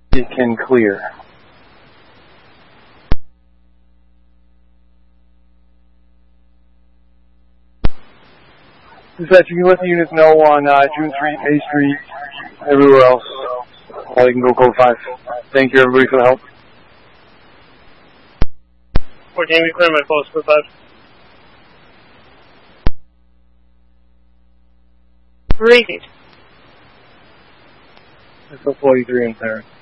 It can clear. Dispatch, you can let the units know on June Street, A Street, everywhere else. You can go code 5. Thank you, everybody, for the help. 14, we clear my post, code 5. Repeat. It's 43 in there.